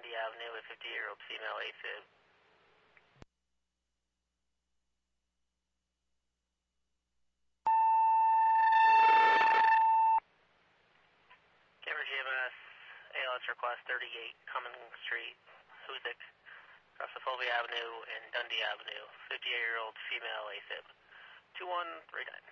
Dundee Avenue, a 50-year-old female AFib. Camera GMS, ALS request 38 Cumming Street, Hoosick, Rossifovia Avenue and Dundee Avenue, 58-year-old female AFib. 2139.